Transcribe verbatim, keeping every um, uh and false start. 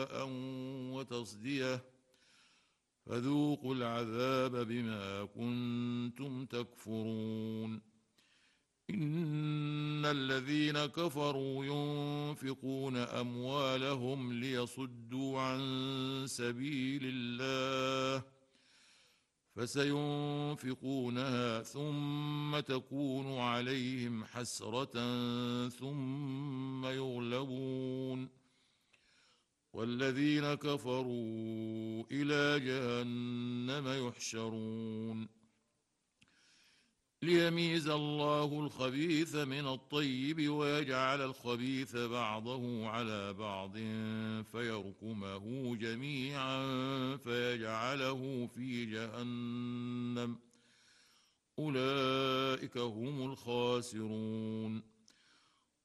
جزاء وتصدية فذوقوا العذاب بما كنتم تكفرون. إن الذين كفروا ينفقون أموالهم ليصدوا عن سبيل الله فسينفقونها ثم تكون عليهم حسرة ثم يغلبون والذين كفروا إلى جهنم يحشرون ليميز الله الخبيث من الطيب ويجعل الخبيث بعضه على بعض فيركمه جميعا فيجعله في جهنم أولئك هم الخاسرون.